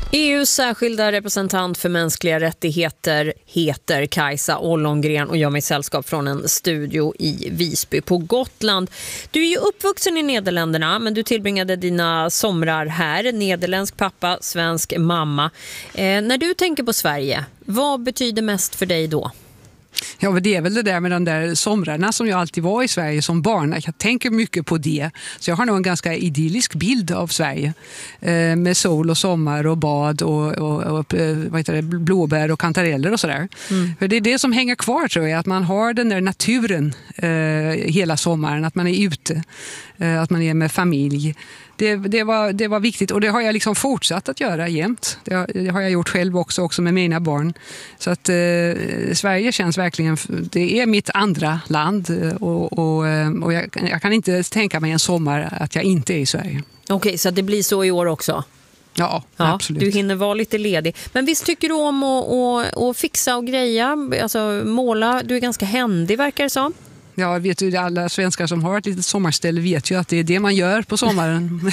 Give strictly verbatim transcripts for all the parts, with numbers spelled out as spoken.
E U:s särskilda representant för mänskliga rättigheter heter Kajsa Ollongren och gör mig sällskap från en studio i Visby på Gotland. Du är ju uppvuxen i Nederländerna, men du tillbringade dina somrar här. Nederländsk pappa, svensk mamma. Eh, när du tänker på Sverige, vad betyder mest för dig då? Ja, men det är väl det där med de där somrarna som jag alltid var i Sverige som barn. Jag tänker mycket på det. Så jag har nog en ganska idyllisk bild av Sverige. Eh, med sol och sommar och bad och, och, och vad heter det, blåbär och kantareller och sådär. Mm. För det är det som hänger kvar, tror jag. Att man har den där naturen eh, hela sommaren. Att man är ute. Eh, att man är med familj. Det, det, var, det var viktigt och det har jag liksom fortsatt att göra jämt. Det har, det har jag gjort själv också, också med mina barn. Så att eh, Sverige känns verkligen, det är mitt andra land och, och, och jag, jag kan inte tänka mig en sommar att jag inte är i Sverige. Okej, okay, så det blir så i år också? Ja, ja, absolut. Du hinner vara lite ledig. Men visst tycker du om att, att, att fixa och greja, alltså måla, du är ganska händig verkar det som? Ja, vet du, alla svenskar som har ett litet sommarställe vet ju att det är det man gör på sommaren.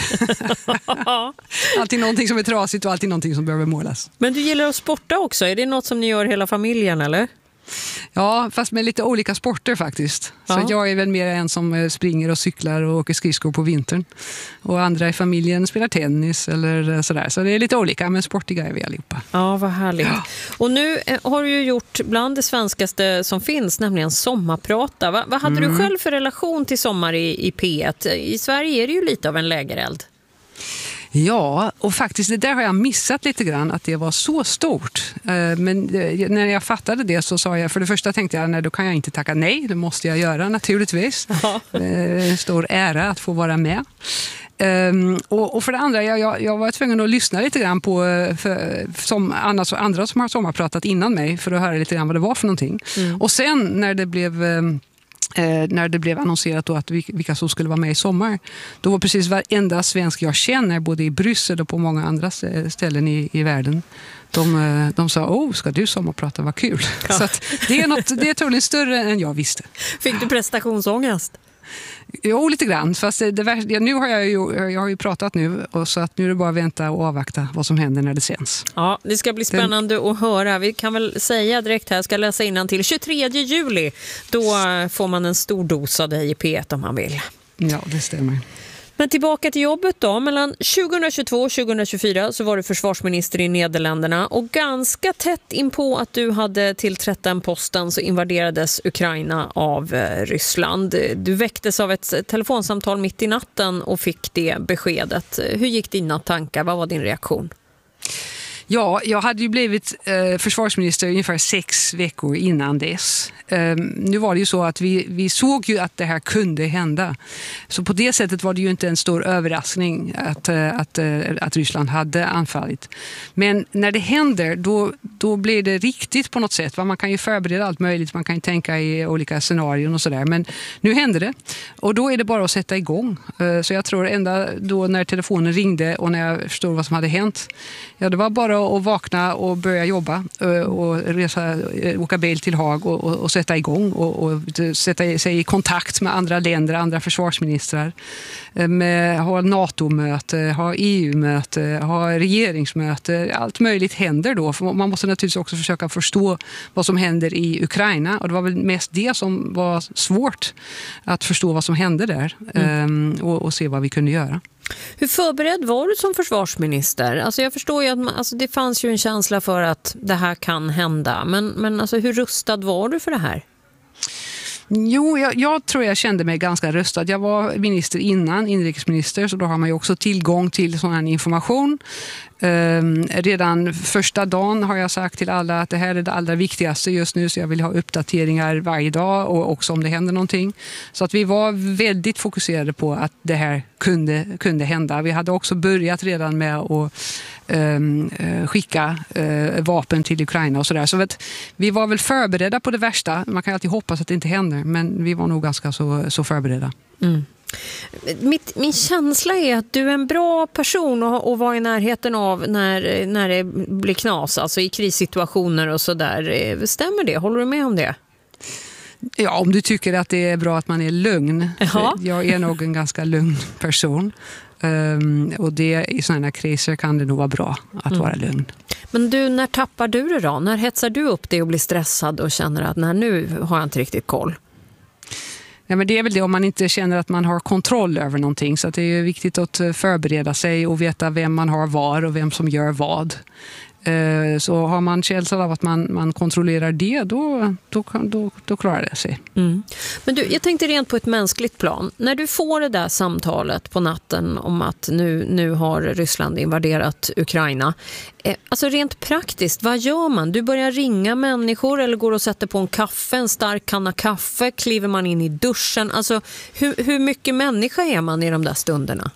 Alltid någonting som är trasigt och alltid någonting som behöver målas. Men du gillar att sporta också. Är det något som ni gör hela familjen, eller? Ja, fast med lite olika sporter faktiskt. Ja. Så jag är väl mer en som springer och cyklar och åker skridskor på vintern. Och andra i familjen spelar tennis eller sådär. Så det är lite olika, men sportiga är vi allihopa. Ja, vad härligt. Ja. Och nu har du ju gjort bland det svenskaste som finns, nämligen sommarprata. Va, vad hade mm. du själv för relation till sommar i, i P ett? I Sverige är det ju lite av en lägereld. Ja, och faktiskt det där har jag missat lite grann, att det var så stort. Men när jag fattade det så sa jag, för det första tänkte jag, nej, då kan jag inte tacka nej, det måste jag göra naturligtvis. Ja. Stor ära att få vara med. Um, och, och för det andra, jag, jag, jag var tvungen att lyssna lite grann på för, som andra, andra som har sommarpratat innan mig för att höra lite grann vad det var för någonting. Mm. Och sen när det blev... Um, Eh, när det blev annonserat då att vilka som skulle vara med i sommar, då var precis varenda svensk jag känner, både i Bryssel och på många andra ställen i, i världen, de, de sa, åh, ska du sommarprata, vad kul. Ja. Så att det är något, det är troligen större än jag visste. Fick du prestationsångest? Jo, lite grann. Fast det, det, nu har jag ju, jag har ju pratat nu, och så att nu är det bara att vänta och avvakta vad som händer när det sänds. Ja, det ska bli spännande Den... att höra. Vi kan väl säga direkt här, jag ska läsa innan till tjugotredje juli. Då får man en stor dos av dig i P ett om man vill. Ja, det stämmer. Men tillbaka till jobbet då. Mellan tjugohundratjugotvå och tjugohundratjugofyra så var du försvarsminister i Nederländerna, och ganska tätt in på att du hade tillträtt den posten så invaderades Ukraina av Ryssland. Du väcktes av ett telefonsamtal mitt i natten och fick det beskedet. Hur gick dina tankar? Vad var din reaktion? Ja, jag hade ju blivit eh, försvarsminister ungefär sex veckor innan dess. Eh, nu var det ju så att vi, vi såg ju att det här kunde hända. Så på det sättet var det ju inte en stor överraskning att, att, att Ryssland hade anfallit. Men när det händer, då, då blir det riktigt på något sätt. Man kan ju förbereda allt möjligt, man kan ju tänka i olika scenarion och sådär. Men nu händer det, och då är det bara att sätta igång. Eh, så jag tror ända då när telefonen ringde och när jag förstod vad som hade hänt, ja, det var bara att vakna och börja jobba och resa, åka bil till Haag och, och, och sätta igång och, och sätta sig i kontakt med andra länder, andra försvarsministrar, med, ha NATO-möte, ha E U-möte, ha regeringsmöte. Allt möjligt händer då. För man måste naturligtvis också försöka förstå vad som händer i Ukraina, och det var väl mest det som var svårt, att förstå vad som hände där mm. och, och se vad vi kunde göra. Hur förberedd var du som försvarsminister? Alltså jag förstår ju att man, alltså det fanns ju en känsla för att det här kan hända. Men, men alltså hur rustad var du för det här? Jo, jag, jag tror jag kände mig ganska rustad. Jag var minister innan, inrikesminister, så då har man ju också tillgång till sån här information. Um, redan första dagen har jag sagt till alla att det här är det allra viktigaste just nu, så jag vill ha uppdateringar varje dag, och också om det händer någonting. Så att vi var väldigt fokuserade på att det här kunde, kunde hända. Vi hade också börjat redan med att um, skicka uh, vapen till Ukraina och sådär. Så att vi var väl förberedda på det värsta. Man kan alltid hoppas att det inte händer, men vi var nog ganska så, så förberedda. Mm. Mitt, min känsla är att du är en bra person att vara i närheten av när, när det blir knas, alltså i krissituationer och sådär. Stämmer det? Håller du med om det? Ja, om du tycker att det är bra att man är lugn. Jaha. Jag är nog en ganska lugn person. Um, och det, i sådana kriser kan det nog vara bra att mm. vara lugn. Men du, när tappar du det då? När hetsar du upp det och blir stressad och känner att nej, nu har jag inte riktigt koll? Ja, men det är väl det om man inte känner att man har kontroll över någonting. Så att det är viktigt att förbereda sig och veta vem man har var och vem som gör vad. Så har man känslan av att man, man kontrollerar det, då, då, då, då klarar det sig. Mm. Men du, jag tänkte rent på ett mänskligt plan. När du får det där samtalet på natten om att nu, nu har Ryssland invaderat Ukraina. Eh, alltså rent praktiskt, vad gör man? Du börjar ringa människor eller går och sätter på en kaffe, en stark kanna kaffe, kliver man in i duschen? Alltså hur, hur mycket människa är man i de där stunderna?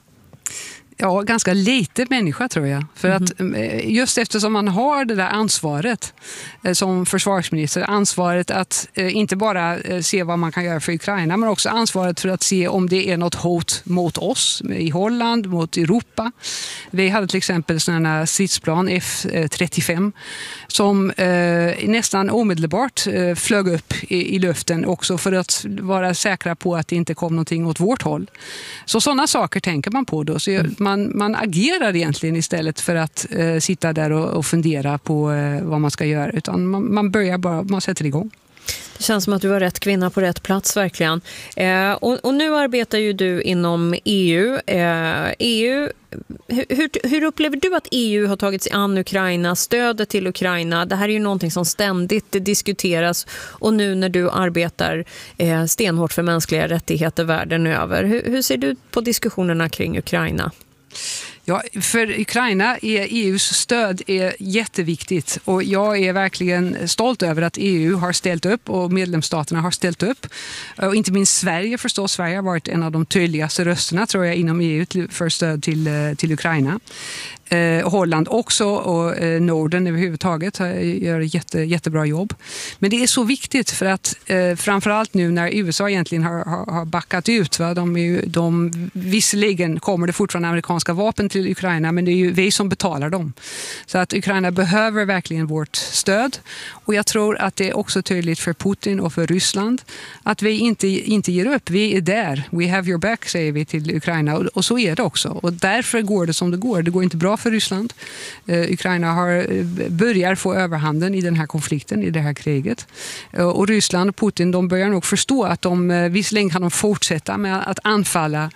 Ja, ganska lite människa tror jag. För mm. att just eftersom man har det där ansvaret som försvarsminister, ansvaret att inte bara se vad man kan göra för Ukraina, men också ansvaret för att se om det är något hot mot oss i Holland, mot Europa. Vi hade till exempel sådana stridsplan F trettiofem som eh, nästan omedelbart eh, flög upp i, i luften också för att vara säkra på att det inte kom någonting åt vårt håll. Så sådana saker tänker man på då. Så mm. Man, man agerar egentligen istället för att eh, sitta där och, och fundera på eh, vad man ska göra. Utan man, man börjar bara, man sätter igång. Det känns som att du var rätt kvinna på rätt plats verkligen. Eh, och, och nu arbetar ju du inom E U. Eh, E U hur, hur upplever du att E U har tagit sig an Ukraina, stödet till Ukraina? Det här är ju någonting som ständigt diskuteras och nu när du arbetar eh, stenhårt för mänskliga rättigheter världen över. Hur, hur ser du på diskussionerna kring Ukraina? Ja, för Ukraina är E U:s stöd är jätteviktigt och jag är verkligen stolt över att E U har ställt upp och medlemsstaterna har ställt upp. Och inte minst Sverige förstås. Sverige har varit en av de tydligaste rösterna tror jag inom E U för stöd till, till Ukraina. Eh, Holland också och eh, Norden överhuvudtaget gör ett jätte, jättebra jobb. Men det är så viktigt för att eh, framförallt nu när U S A egentligen har, har, har backat ut. Va? De är ju, de, visserligen kommer det fortfarande amerikanska vapen till Ukraina men det är ju vi som betalar dem. Så att Ukraina behöver verkligen vårt stöd och jag tror att det är också tydligt för Putin och för Ryssland att vi inte, inte ger upp. Vi är där. We have your back säger vi till Ukraina och, och så är det också. Och därför går det som det går. Det går inte bra för Ryssland. Eh, Ukraina har, börjar få överhanden i den här konflikten, i det här kriget. Eh, och Ryssland och Putin, de börjar nog förstå att de, eh, visserligen kan de fortsätta med att anfalla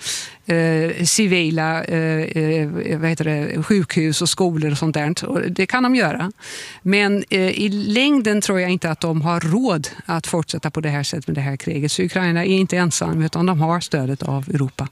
eh, civila eh, vad heter det, sjukhus och skolor och sånt där. Och det kan de göra. Men eh, i längden tror jag inte att de har råd att fortsätta på det här sättet med det här kriget. Så Ukraina är inte ensam utan de har stödet av Europa.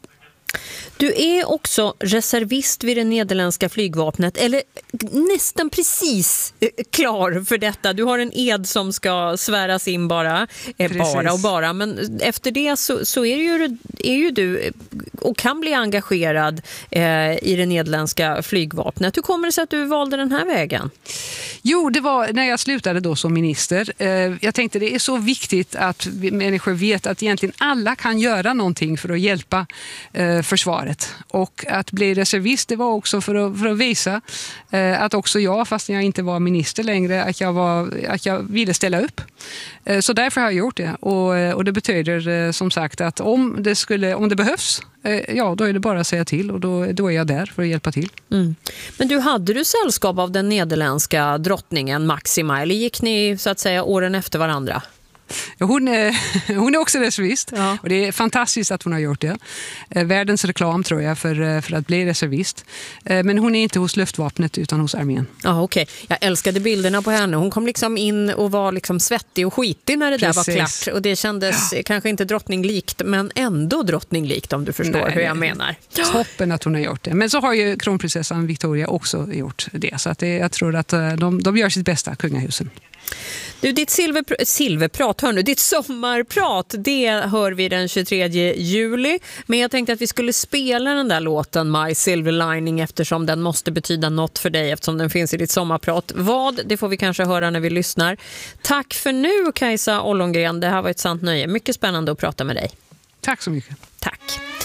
Du är också reservist vid det nederländska flygvapnet, eller nästan precis klar för detta. Du har en ed som ska sväras in bara, eh, bara och bara. Men efter det så, så är, ju, är ju du och kan bli engagerad eh, i det nederländska flygvapnet. Hur kommer det sig att du valde den här vägen? Jo, det var när jag slutade då som minister. Eh, jag tänkte det är så viktigt att människor vet att egentligen alla kan göra någonting för att hjälpa eh, försvaret. Och att bli reservist det var också för att, för att visa eh, att också jag, fast jag inte var minister längre, att jag, var, att jag ville ställa upp. Eh, så därför har jag gjort det. Och, och det betyder eh, som sagt att om det, skulle, om det behövs, eh, ja då är det bara att säga till och då, då är jag där för att hjälpa till. Mm. Men du, hade du sällskap av den nederländska drottningen Maxima eller gick ni så att säga åren efter varandra? Hon är, hon är också reservist ja. Och det är fantastiskt att hon har gjort det. Världens reklam tror jag för, för att bli reservist. Men hon är inte hos luftvapnet utan hos armén. Ja, okej. Okay. Jag älskade bilderna på henne. Hon kom liksom in och var liksom svettig och skitig när det Precis. Där var klart. Och det kändes ja. Kanske inte drottninglikt men ändå drottninglikt om du förstår nej, hur jag nej. Menar. Toppen att hon har gjort det. Men så har ju kronprinsessan Victoria också gjort det. Så att det, jag tror att de, de gör sitt bästa, kungahusen. Du, ditt silverpr- silverprat, hör nu, ditt sommarprat, det hör vi den tjugotredje juli. Men jag tänkte att vi skulle spela den där låten My Silver Lining eftersom den måste betyda något för dig eftersom den finns i ditt sommarprat. Vad, det får vi kanske höra när vi lyssnar. Tack för nu, Kajsa Ollongren. Det här var ett sant nöje. Mycket spännande att prata med dig. Tack så mycket. Tack.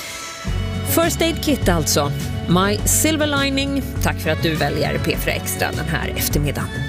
First Aid Kit alltså. My Silver Lining. Tack för att du väljer P fyra Extra den här eftermiddagen.